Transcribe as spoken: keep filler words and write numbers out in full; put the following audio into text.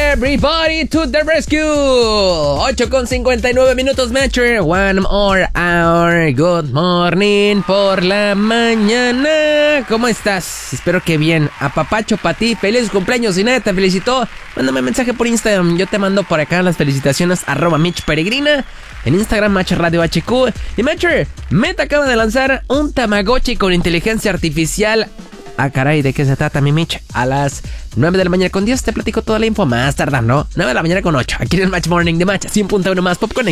Everybody to the rescue. ocho con cincuenta y nueve minutos, Matcher. One more hour. Good morning por la mañana. ¿Cómo estás? Espero que bien. Apapacho para ti. Feliz cumpleaños. Si nadie te felicitó, mándame mensaje por Instagram. Yo te mando por acá las felicitaciones. Arroba Mitch Peregrina. En Instagram, Matcher Radio H Q. Y Matcher, Meta acaba de lanzar un Tamagotchi con inteligencia artificial. Ah, caray, ¿de qué se trata, mi Mitch? A las nueve de la mañana con diez te platico toda la info más tardar, ¿no? nueve de la mañana con ocho. Aquí en el Match Morning de Match. cien punto uno más Popcorn.